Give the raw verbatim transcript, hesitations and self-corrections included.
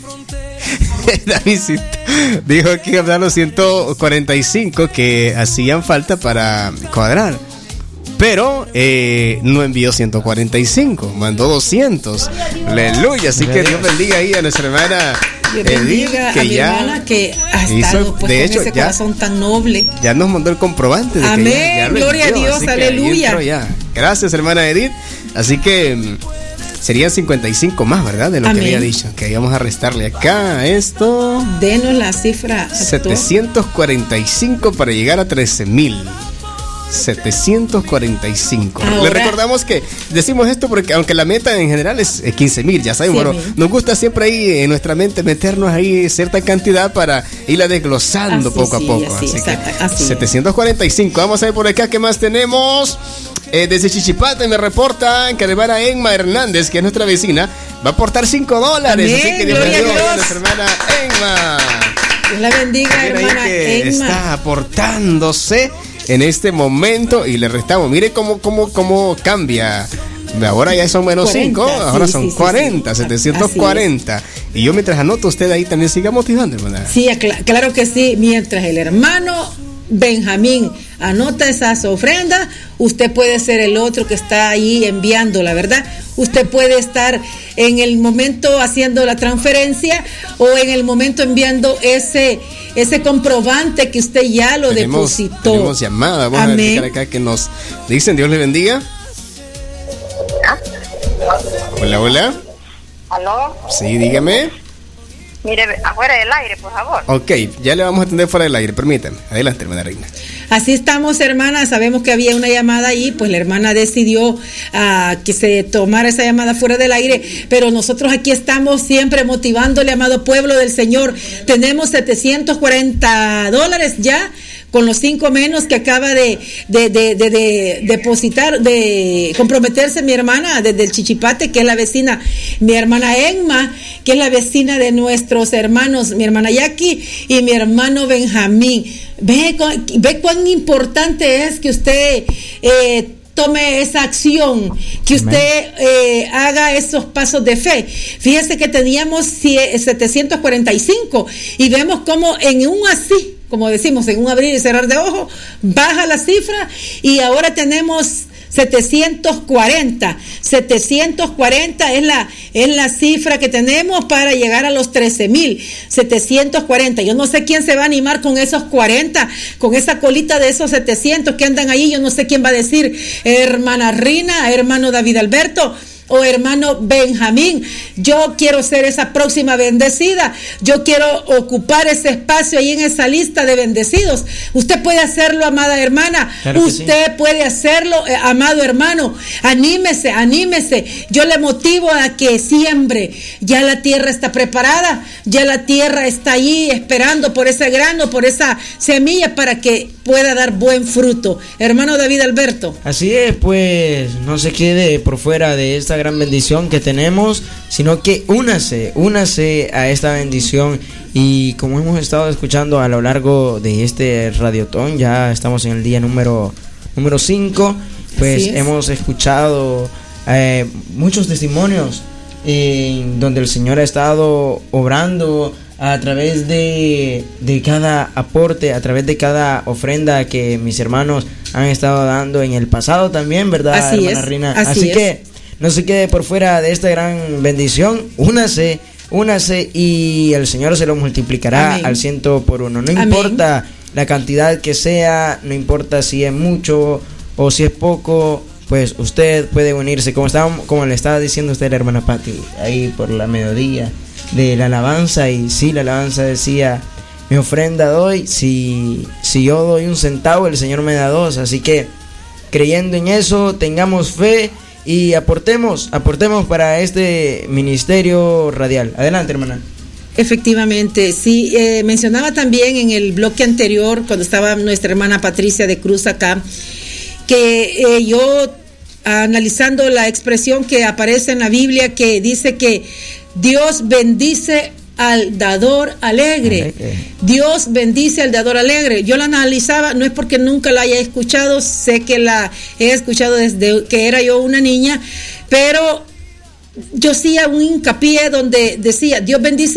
Davidcito dijo que iba a dar los ciento cuarenta y cinco que hacían falta para cuadrar, pero eh, no envió ciento cuarenta y cinco, mandó doscientos. Aleluya, así que Dios bendiga ahí a nuestra hermana Edith, que a mi ya hermana que ha hizo, estado pues, de con hecho, ese ya, corazón tan noble. Ya nos mandó el comprobante de Amén, que ya, ya lo gloria envió, a Dios, así que aleluya. ya. Gracias, hermana Edith. Así que serían cincuenta y cinco más, ¿verdad? De lo Amén. Que había dicho, que íbamos a restarle acá a esto. Denos la cifra. setecientos cuarenta y cinco para llegar a trece mil. setecientos cuarenta y cinco. Ahora, le recordamos que decimos esto porque aunque la meta en general es quince mil, ya saben, bueno, nos gusta siempre ahí en nuestra mente meternos ahí cierta cantidad para irla desglosando así, poco sí, a poco. Así, así, exacto, que así setecientos cuarenta y cinco. Vamos a ver por acá qué más tenemos. Eh, desde Chichipate me reportan que la hermana Emma Hernández, que es nuestra vecina, va a aportar cinco dólares. Amén, así que Dios bendiga a nuestra hermana Emma. Dios la bendiga, hermana que Emma. Está aportándose en este momento y le restamos. Mire cómo, cómo, cómo cambia. Ahora ya son menos cinco, ahora sí, son sí, cuarenta, sí, sí. setecientos cuarenta. Así y yo mientras anoto, usted ahí también siga motivando, hermana. Sí, cl- claro que sí. Mientras el hermano Benjamín anota esas ofrendas, usted puede ser el otro que está ahí enviando, la verdad. Usted puede estar en el momento haciendo la transferencia o en el momento enviando ese ese comprobante que usted ya lo tenemos, depositó. Tenemos llamada, vamos Amén. A verificar acá que nos dicen. Dios le bendiga. Hola, hola. ¿Aló? Sí, dígame. Mire, afuera del aire, por favor. Ok, ya le vamos a atender fuera del aire, permítame. Adelante, hermana Reina. Así estamos, hermana. Sabemos que había una llamada ahí, pues la hermana decidió uh, que se tomara esa llamada fuera del aire, pero nosotros aquí estamos siempre motivándole, amado pueblo del Señor. Tenemos setecientos cuarenta dólares ya, con los cinco menos que acaba de, de, de, de, de depositar, de comprometerse mi hermana desde el Chichipate, que es la vecina, mi hermana Emma, que es la vecina de nuestros hermanos, mi hermana Jackie y mi hermano Benjamín. Ve, ve cuán importante es que usted eh, tome esa acción, que usted eh, haga esos pasos de fe. Fíjese que teníamos setecientos cuarenta y cinco y vemos como en un así, como decimos, en un abrir y cerrar de ojos, baja la cifra y ahora tenemos setecientos cuarenta. setecientos cuarenta es la, es la cifra que tenemos para llegar a los trece mil. setecientos cuarenta. Yo no sé quién se va a animar con esos cuarenta, con esa colita de esos setecientos que andan ahí. Yo no sé quién va a decir, hermana Rina, hermano David Alberto o hermano Benjamín, yo quiero ser esa próxima bendecida, yo quiero ocupar ese espacio ahí en esa lista de bendecidos. Usted puede hacerlo, amada hermana, claro usted sí. puede hacerlo, eh, amado hermano, anímese, anímese, yo le motivo a que siembre, ya la tierra está preparada, ya la tierra está ahí esperando por ese grano, por esa semilla para que pueda dar buen fruto. Hermano David Alberto. Así es, pues no se quede por fuera de esta gran bendición que tenemos, sino que únase, únase a esta bendición. Y como hemos estado escuchando a lo largo de este radiotón, ya estamos en el día número número cinco, pues hemos escuchado eh, muchos testimonios eh, donde el Señor ha estado obrando a través de, de cada aporte, a través de cada ofrenda que mis hermanos han estado dando en el pasado también, ¿verdad, Así hermana es, Rina? así, Así es. que no se quede por fuera de esta gran bendición, únase, únase y el Señor se lo multiplicará Amén. Al ciento por uno. No Amén. Importa la cantidad que sea, no importa si es mucho o si es poco, pues usted puede unirse, como estaba, como le estaba diciendo usted, la hermana Pati, ahí por la mediodía de la alabanza, y sí, la alabanza decía, mi ofrenda doy, si, si yo doy un centavo, el Señor me da dos, así que creyendo en eso, tengamos fe y aportemos, aportemos para este ministerio radial. Adelante, hermana. Efectivamente, sí, eh, mencionaba también en el bloque anterior, cuando estaba nuestra hermana Patricia de Cruz acá, que eh, yo, analizando la expresión que aparece en la Biblia, que dice que Dios bendice al dador alegre. Dios bendice al dador alegre. Yo la analizaba, no es porque nunca la haya escuchado, sé que la he escuchado desde que era yo una niña, pero yo hacía un hincapié donde decía, Dios bendice